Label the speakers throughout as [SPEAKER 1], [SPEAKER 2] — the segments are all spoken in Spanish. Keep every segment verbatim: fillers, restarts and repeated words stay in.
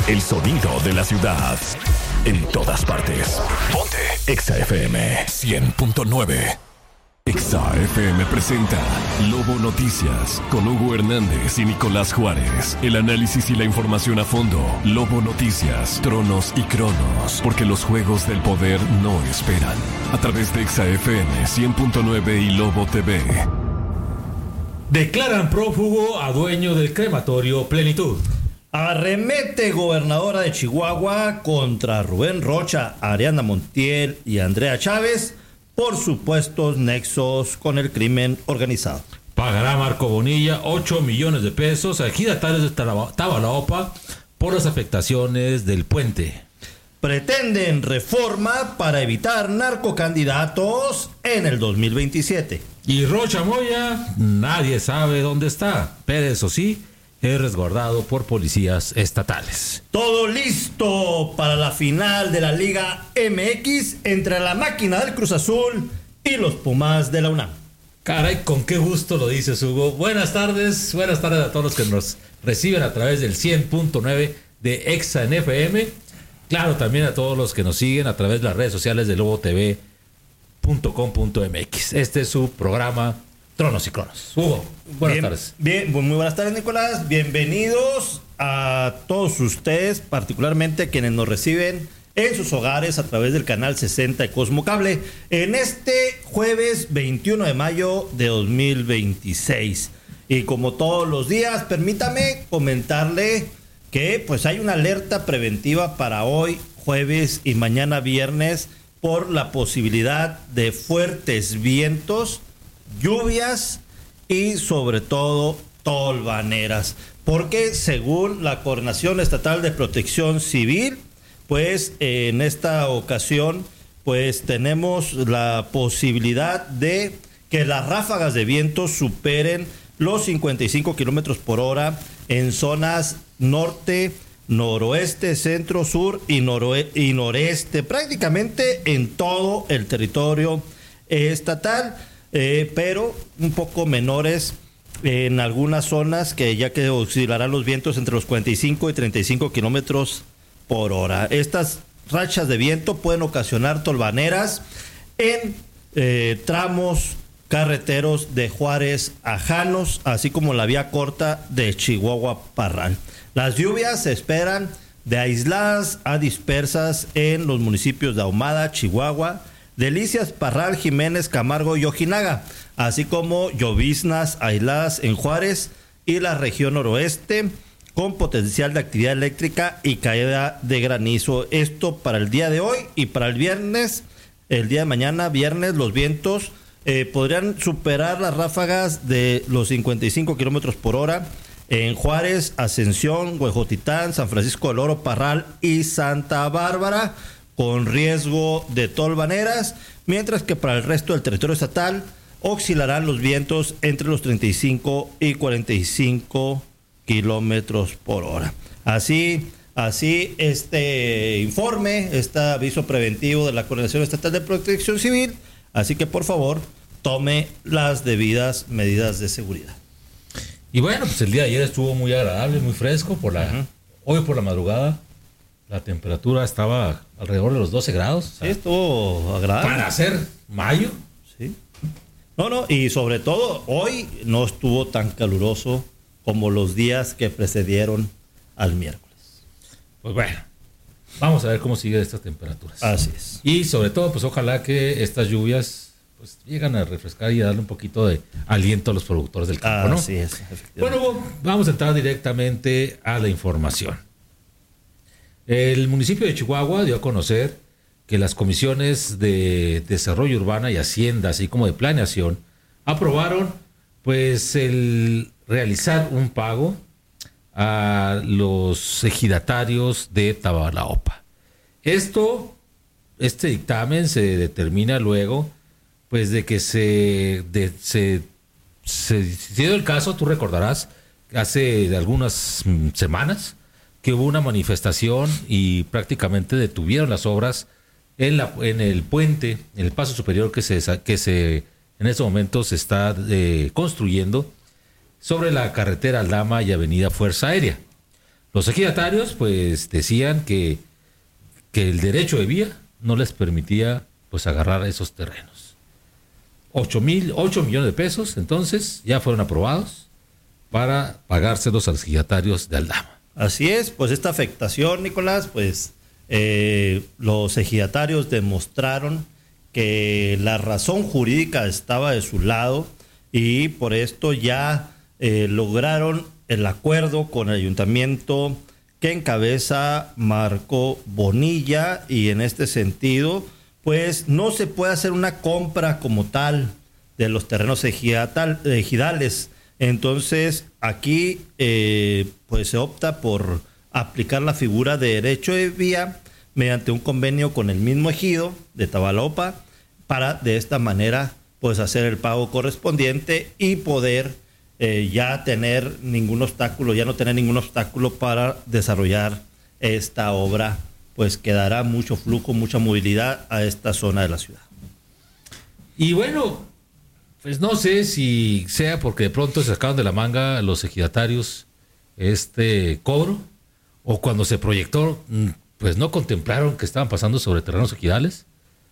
[SPEAKER 1] el sonido de la ciudad. En todas partes. Ponte Exa F M cien punto nueve. Exa F M presenta Lobo Noticias con Hugo Hernández y Nicolás Juárez. El análisis y la información a fondo. Lobo Noticias, Tronos y Cronos. Porque los juegos del poder no esperan. A través de Exa F M cien punto nueve y Lobo T V.
[SPEAKER 2] Declaran prófugo a dueño del crematorio Plenitud.
[SPEAKER 3] Arremete gobernadora de Chihuahua contra Rubén Rocha, Ariadna Montiel y Andrea Chávez por supuestos nexos con el crimen organizado.
[SPEAKER 2] Pagará Marco Bonilla ocho millones de pesos a ejidatarios de Tabalaopa por las afectaciones del puente.
[SPEAKER 3] Pretenden reforma para evitar narcocandidatos en el dos mil veintisiete.
[SPEAKER 2] Y Rocha Moya, nadie sabe dónde está, pero eso sí, es resguardado por policías estatales.
[SPEAKER 3] Todo listo para la final de la Liga M X entre la máquina del Cruz Azul y los Pumas de la UNAM.
[SPEAKER 2] Caray, con qué gusto lo dices, Hugo. Buenas tardes, buenas tardes a todos los que nos reciben a través del cien punto nueve de Exa en F M. Claro, también a todos los que nos siguen a través de las redes sociales de lobo t v punto com punto m x. Este es su programa Tronos y Cronos. Hugo, buenas
[SPEAKER 3] bien,
[SPEAKER 2] tardes.
[SPEAKER 3] Bien, muy buenas tardes, Nicolás. Bienvenidos a todos ustedes, particularmente quienes nos reciben en sus hogares a través del canal sesenta de Cosmo Cable en este jueves veintiuno de mayo de dos mil veintiséis. Y como todos los días, permítame comentarle que pues hay una alerta preventiva para hoy, jueves y mañana viernes por la posibilidad de fuertes vientos, lluvias y sobre todo tolvaneras, porque según la Coordinación Estatal de Protección Civil, pues en esta ocasión pues tenemos la posibilidad de que las ráfagas de viento superen los cincuenta y cinco kilómetros por hora en zonas norte, noroeste, centro, sur y, noroe- y noreste, prácticamente en todo el territorio estatal. Eh, pero un poco menores en algunas zonas que ya que oscilarán los vientos entre los cuarenta y cinco y treinta y cinco kilómetros por hora. Estas rachas de viento pueden ocasionar tolvaneras en eh, tramos carreteros de Juárez a Janos, así como la vía corta de Chihuahua Parral. Las lluvias se esperan de aisladas a dispersas en los municipios de Ahumada, Chihuahua, Delicias, Parral, Jiménez, Camargo y Ojinaga, así como lloviznas aisladas en Juárez y la región noroeste, con potencial de actividad eléctrica y caída de granizo. Esto para el día de hoy y para el viernes, el día de mañana, viernes, los vientos eh, podrían superar las ráfagas de los cincuenta y cinco kilómetros por hora en Juárez, Ascensión, Huejotitán, San Francisco del Oro, Parral y Santa Bárbara, con riesgo de tolvaneras, mientras que para el resto del territorio estatal oscilarán los vientos entre los treinta y cinco y cuarenta y cinco kilómetros por hora. Así, así este informe, este aviso preventivo de la Coordinación Estatal de Protección Civil, así que por favor tome las debidas medidas de seguridad.
[SPEAKER 2] Y bueno, pues el día de ayer estuvo muy agradable, muy fresco, por la uh-huh. Hoy por la madrugada la temperatura estaba alrededor de los doce grados. O sea,
[SPEAKER 3] sí, estuvo agradable.
[SPEAKER 2] Para ser mayo.
[SPEAKER 3] Sí. No, no, y sobre todo hoy no estuvo tan caluroso como los días que precedieron al miércoles.
[SPEAKER 2] Pues bueno, vamos a ver cómo sigue estas temperaturas.
[SPEAKER 3] Así es.
[SPEAKER 2] Y sobre todo, pues ojalá que estas lluvias pues llegan a refrescar y a darle un poquito de aliento a los productores del campo, ¿no?
[SPEAKER 3] Así es.
[SPEAKER 2] Bueno, vamos a entrar directamente a la información. El municipio de Chihuahua dio a conocer que las comisiones de Desarrollo Urbana y Hacienda, así como de Planeación, aprobaron pues el realizar un pago a los ejidatarios de Tabalaopa. Esto, este dictamen se determina luego pues de que se, de, se, se dio el caso, tú recordarás, hace algunas semanas, que hubo una manifestación y prácticamente detuvieron las obras en, la, en el puente, en el paso superior que se, que se en este momento se está eh, construyendo sobre la carretera Aldama y Avenida Fuerza Aérea. Los ejidatarios pues decían que, que el derecho de vía no les permitía pues agarrar esos terrenos. ocho mil, ocho millones de pesos entonces ya fueron aprobados para pagárselos a los ejidatarios de Aldama.
[SPEAKER 3] Así es, pues esta afectación, Nicolás, pues eh, los ejidatarios demostraron que la razón jurídica estaba de su lado y por esto ya eh, lograron el acuerdo con el ayuntamiento que encabeza Marco Bonilla, y en este sentido pues no se puede hacer una compra como tal de los terrenos ejidatal, ejidales. Entonces aquí eh, pues se opta por aplicar la figura de derecho de vía mediante un convenio con el mismo ejido de Tavalopa para de esta manera pues hacer el pago correspondiente y poder eh, ya tener ningún obstáculo, ya no tener ningún obstáculo para desarrollar esta obra, pues que dará mucho flujo, mucha movilidad a esta zona de la ciudad.
[SPEAKER 2] Y bueno, pues no sé si sea porque de pronto se sacaron de la manga los ejidatarios este cobro, o cuando se proyectó, pues no contemplaron que estaban pasando sobre terrenos ejidales,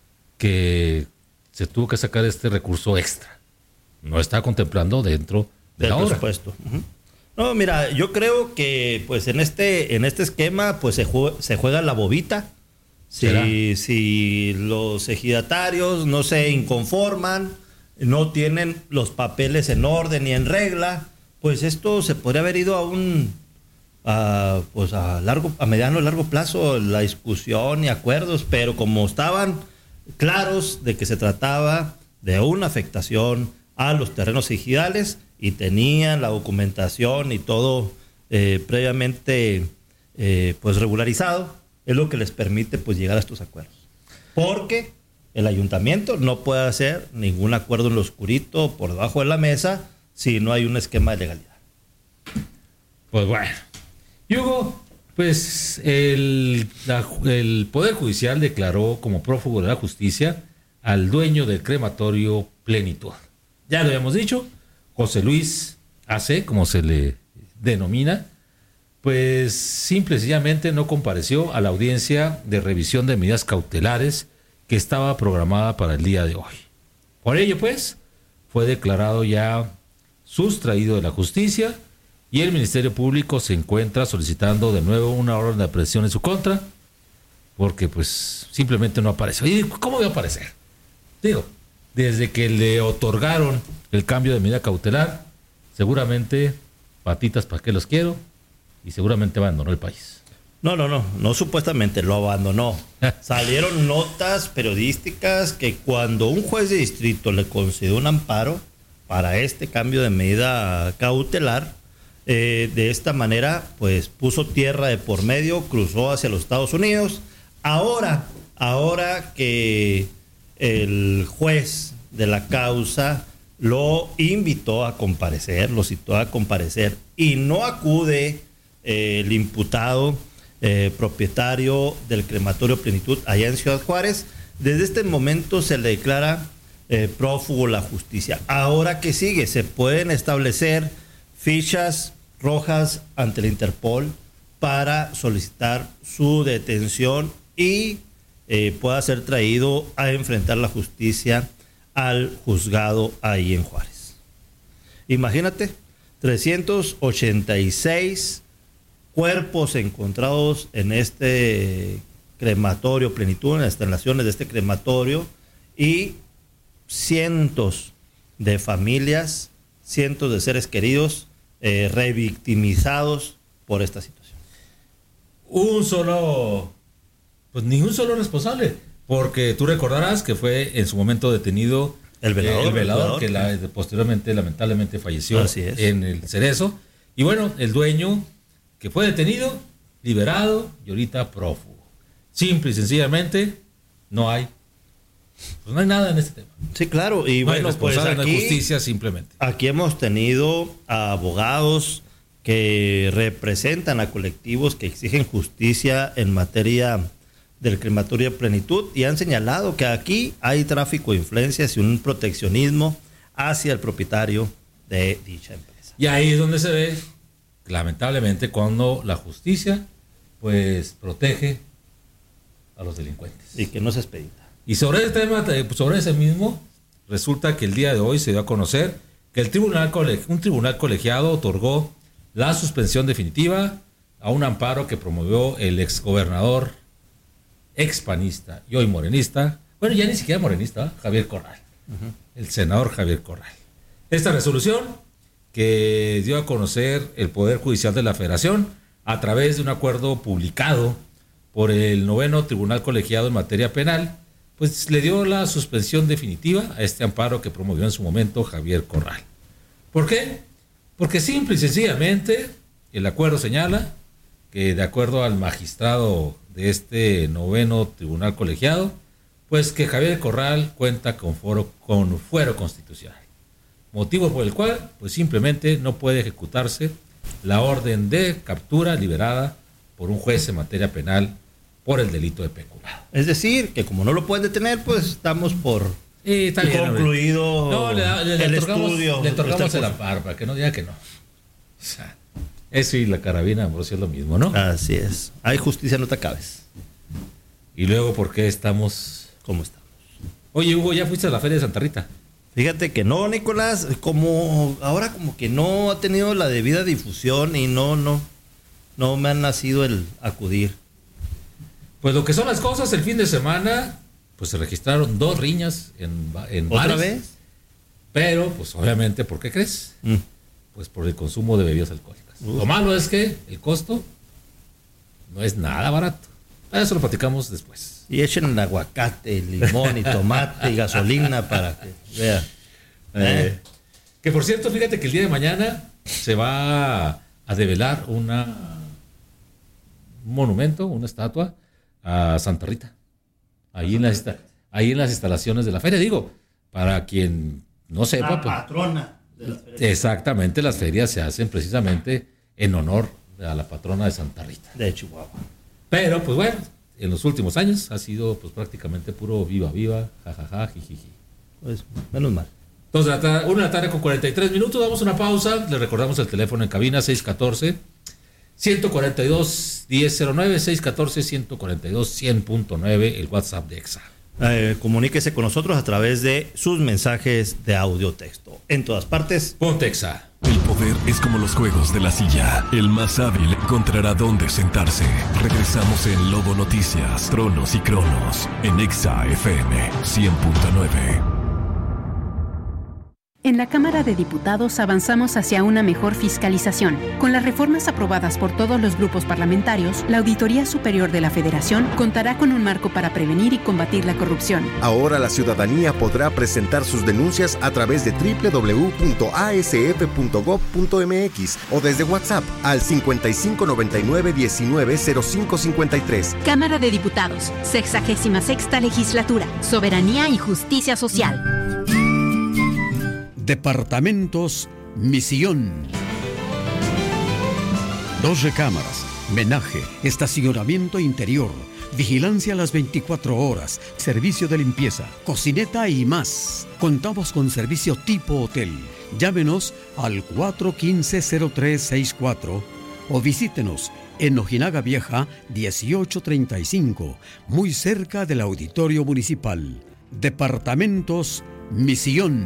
[SPEAKER 2] que se tuvo que sacar este recurso extra. No está contemplando dentro de
[SPEAKER 3] del
[SPEAKER 2] la obra.
[SPEAKER 3] Presupuesto. Uh-huh. No, mira, yo creo que pues en este en este esquema pues se juega, se juega la bobita. Si, si los ejidatarios no se inconforman, no tienen los papeles en orden y en regla, pues esto se podría haber ido a un a, pues a largo, a mediano y largo plazo, la discusión y acuerdos, pero como estaban claros de que se trataba de una afectación a los terrenos ejidales y tenían la documentación y todo eh, previamente eh, pues regularizado, es lo que les permite pues llegar a estos acuerdos. Porque el ayuntamiento no puede hacer ningún acuerdo en lo oscurito por debajo de la mesa si no hay un esquema de legalidad.
[SPEAKER 2] Pues bueno, Hugo, pues el, la, el Poder Judicial declaró como prófugo de la justicia al dueño del crematorio Plenitud. Ya lo habíamos dicho, José Luis A C, como se le denomina, pues simple y sencillamente no compareció a la audiencia de revisión de medidas cautelares que estaba programada para el día de hoy. Por ello, pues, fue declarado ya sustraído de la justicia y el Ministerio Público se encuentra solicitando de nuevo una orden de aprehensión en su contra, porque pues simplemente no apareció. ¿Y cómo va a aparecer? Digo, desde que le otorgaron el cambio de medida cautelar, seguramente patitas para qué los quiero, y seguramente abandonó el país.
[SPEAKER 3] No, no, no, no supuestamente, lo abandonó. Salieron notas periodísticas que cuando un juez de distrito le concedió un amparo para este cambio de medida cautelar, eh, de esta manera, pues puso tierra de por medio, cruzó hacia los Estados Unidos. Ahora, ahora que el juez de la causa lo invitó a comparecer, lo citó a comparecer y no acude eh, el imputado eh, propietario del crematorio Plenitud allá en Ciudad Juárez, desde este momento se le declara eh, prófugo la justicia. Ahora, ¿qué sigue? Se pueden establecer fichas rojas ante el Interpol para solicitar su detención y eh, pueda ser traído a enfrentar la justicia al juzgado ahí en Juárez. Imagínate, trescientos ochenta y seis cuerpos encontrados en este crematorio Plenitud, en las instalaciones de este crematorio, y cientos de familias, cientos de seres queridos eh, revictimizados por esta situación.
[SPEAKER 2] Un solo, pues ningún solo responsable, porque tú recordarás que fue en su momento detenido
[SPEAKER 3] el velador,
[SPEAKER 2] eh, el velador,
[SPEAKER 3] el velador
[SPEAKER 2] que la, posteriormente lamentablemente falleció
[SPEAKER 3] es.
[SPEAKER 2] en el Cerezo, y bueno, el dueño que fue detenido, liberado y ahorita prófugo. Simple y sencillamente no hay, pues no hay nada en este tema.
[SPEAKER 3] Sí, claro, y
[SPEAKER 2] no
[SPEAKER 3] bueno, pues aquí,
[SPEAKER 2] no hay justicia simplemente.
[SPEAKER 3] Aquí hemos tenido a abogados que representan a colectivos que exigen justicia en materia del crematorio Plenitud y han señalado que aquí hay tráfico de influencias y un proteccionismo hacia el propietario de dicha empresa.
[SPEAKER 2] Y ahí es donde se ve lamentablemente, cuando la justicia pues protege a los delincuentes.
[SPEAKER 3] Y que no se expedita.
[SPEAKER 2] Y sobre ese tema, sobre ese mismo, resulta que el día de hoy se dio a conocer que el tribunal un tribunal colegiado otorgó la suspensión definitiva a un amparo que promovió el exgobernador, expanista y hoy morenista, bueno, ya ni siquiera morenista, ¿eh? Javier Corral, uh-huh. el senador Javier Corral. Esta resolución que dio a conocer el Poder Judicial de la Federación a través de un acuerdo publicado por el noveno Tribunal Colegiado en materia penal, pues le dio la suspensión definitiva a este amparo que promovió en su momento Javier Corral. ¿Por qué? Porque simple y sencillamente el acuerdo señala que, de acuerdo al magistrado de este noveno Tribunal Colegiado, pues que Javier Corral cuenta con, foro, con fuero constitucional, motivo por el cual pues simplemente no puede ejecutarse la orden de captura liberada por un juez en materia penal por el delito de peculado.
[SPEAKER 3] Es decir, que como no lo pueden detener, pues estamos por
[SPEAKER 2] sí, está bien,
[SPEAKER 3] concluido
[SPEAKER 2] no, le, le,
[SPEAKER 3] el
[SPEAKER 2] le
[SPEAKER 3] estudio.
[SPEAKER 2] Le otorgamos el amparo para que no diga que no. O sea, eso y la carabina de Ambrosio es lo mismo, ¿no?
[SPEAKER 3] Así es. Hay justicia, no te acabes.
[SPEAKER 2] Y luego, ¿por qué estamos
[SPEAKER 3] como estamos?
[SPEAKER 2] Oye, Hugo, ¿ya fuiste a la Feria de Santa Rita?
[SPEAKER 3] Fíjate que no, Nicolás, como ahora como que no ha tenido la debida difusión y no, no, no me ha nacido el acudir.
[SPEAKER 2] Pues lo que son las cosas, el fin de semana, pues se registraron dos riñas en, en
[SPEAKER 3] ¿Otra
[SPEAKER 2] bares,
[SPEAKER 3] vez?
[SPEAKER 2] Pero, pues obviamente, ¿por qué crees? Mm. Pues por el consumo de bebidas alcohólicas. Uf. Lo malo es que el costo no es nada barato. Eso lo platicamos después.
[SPEAKER 3] Y echen el aguacate, limón y tomate y gasolina para que vean.
[SPEAKER 2] Eh. Eh. Que por cierto, fíjate que el día de mañana se va a develar una, un monumento, una estatua a Santa Rita. Ahí en, las, ahí en las instalaciones de la feria. Digo, para quien no sepa.
[SPEAKER 3] La patrona de las ferias.
[SPEAKER 2] Exactamente, las ferias se hacen precisamente en honor a la patrona de Santa Rita.
[SPEAKER 3] De Chihuahua.
[SPEAKER 2] Pero, pues bueno, en los últimos años ha sido pues prácticamente puro viva, viva, jajaja, jijiji.
[SPEAKER 3] Pues, menos mal.
[SPEAKER 2] Entonces, una de la tarde con cuarenta y tres minutos, damos una pausa. Le recordamos el teléfono en cabina seis uno cuatro, uno cuatro dos, uno cero cero nueve, seis uno cuatro, uno cuatro dos, cien punto nueve, el WhatsApp de Exa.
[SPEAKER 3] Eh, comuníquese con nosotros a través de sus mensajes de audio texto. En todas partes,
[SPEAKER 2] ponte Exa.
[SPEAKER 1] El poder es como los juegos de la silla. El más hábil encontrará dónde sentarse. Regresamos en Lobo Noticias, Tronos y Cronos, en Exa F M cien punto nueve.
[SPEAKER 4] En la Cámara de Diputados avanzamos hacia una mejor fiscalización. Con las reformas aprobadas por todos los grupos parlamentarios, la Auditoría Superior de la Federación contará con un marco para prevenir y combatir la corrupción.
[SPEAKER 5] Ahora la ciudadanía podrá presentar sus denuncias a través de doble u doble u doble u punto a s f punto gob punto m x o desde WhatsApp al cincuenta y cinco noventa y nueve diecinueve cero cinco cincuenta y tres.
[SPEAKER 4] Cámara de Diputados, sexagésima sexta Legislatura, Soberanía y Justicia Social.
[SPEAKER 6] Departamentos Misión. Dos recámaras, menaje, estacionamiento interior, vigilancia a las veinticuatro horas, servicio de limpieza, cocineta y más. Contamos con servicio tipo hotel. Llámenos al cuatro uno cinco, cero tres seis cuatro o visítenos en Ojinaga Vieja dieciocho treinta y cinco, muy cerca del Auditorio Municipal. Departamentos Misión.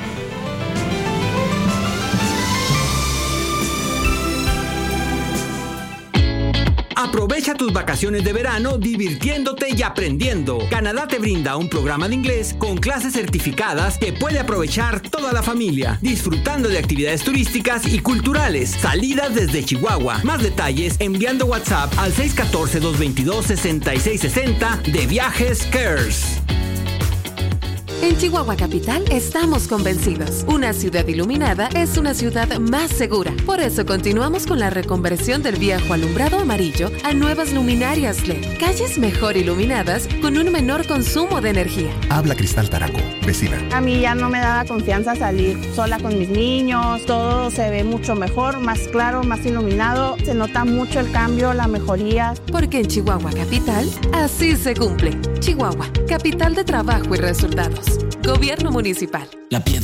[SPEAKER 7] Aprovecha tus vacaciones de verano divirtiéndote y aprendiendo. Canadá te brinda un programa de inglés con clases certificadas que puede aprovechar toda la familia, disfrutando de actividades turísticas y culturales. Salidas desde Chihuahua. Más detalles enviando WhatsApp al seis uno cuatro, dos dos dos, seis seis seis cero de Viajes Cares.
[SPEAKER 8] En Chihuahua Capital estamos convencidos. Una ciudad iluminada es una ciudad más segura. Por eso continuamos con la reconversión del viejo alumbrado amarillo a nuevas luminarias L E D. Calles mejor iluminadas con un menor consumo de energía.
[SPEAKER 5] Habla Cristal Taraco, vecina.
[SPEAKER 9] A mí ya no me daba confianza salir sola con mis niños. Todo se ve mucho mejor, más claro, más iluminado. Se nota mucho el cambio, la mejoría.
[SPEAKER 8] Porque en Chihuahua Capital, así se cumple. Chihuahua, capital de trabajo y resultados. Gobierno Municipal.
[SPEAKER 10] La piedra